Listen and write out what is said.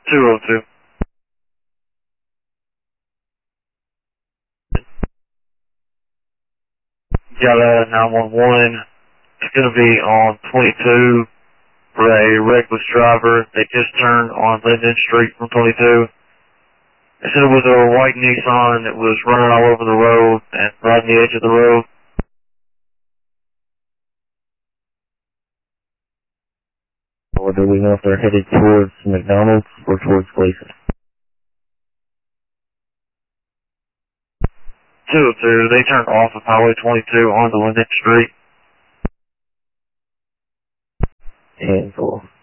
202. Got a 911. It's going to be on 22 for a reckless driver. They just turned on Linden Street from 22. They said it was a white Nissan that was running all over the road and right on the edge of the road. Or do we know if they're headed towards McDonald's or towards Gleason? 202, they turned off of Highway 22 onto Linden Street. 10-4.